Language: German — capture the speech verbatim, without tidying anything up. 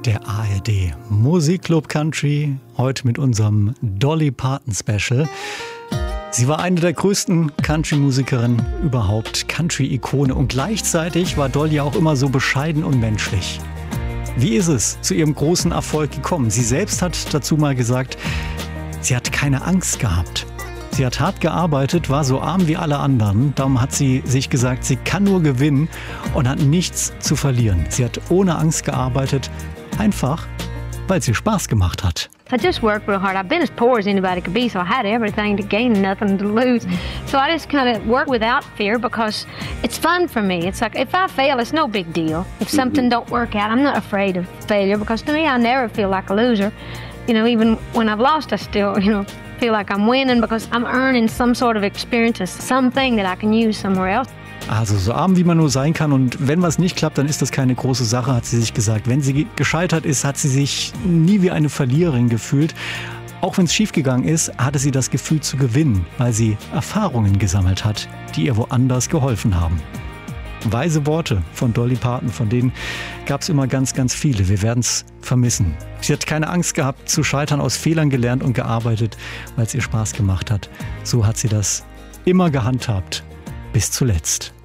der A R D Musikclub Country, heute mit unserem Dolly Parton Special. Sie war eine der größten Country-Musikerinnen überhaupt, Country-Ikone, und gleichzeitig war Dolly auch immer so bescheiden und menschlich. Wie ist es zu ihrem großen Erfolg gekommen? Sie selbst hat dazu mal gesagt, sie hat keine Angst gehabt. Sie hat hart gearbeitet, war so arm wie alle anderen. Darum hat sie sich gesagt, sie kann nur gewinnen und hat nichts zu verlieren. Sie hat ohne Angst gearbeitet, einfach weil sie Spaß gemacht hat. I just worked real hard. I've been as poor as anybody could be, so I had everything to gain and nothing to lose. So I just kind of work without fear because it's fun for me. It's like if I fail, it's no big deal. If something don't work out, I'm not afraid of failure because to me, I never feel like a loser. You know, even when I've lost, I still, you know, feel like I'm winning because I'm earning some sort of experience, something that I can use somewhere else. Also so arm wie man nur sein kann, und wenn was nicht klappt, dann ist das keine große Sache, hat sie sich gesagt. Wenn sie gescheitert ist, hat sie sich nie wie eine Verliererin gefühlt. Auch wenn es schiefgegangen ist, hatte sie das Gefühl zu gewinnen, weil sie Erfahrungen gesammelt hat, die ihr woanders geholfen haben. Weise Worte von Dolly Parton, von denen gab es immer ganz, ganz viele. Wir werden es vermissen. Sie hat keine Angst gehabt zu scheitern, aus Fehlern gelernt und gearbeitet, weil es ihr Spaß gemacht hat. So hat sie das immer gehandhabt, bis zuletzt.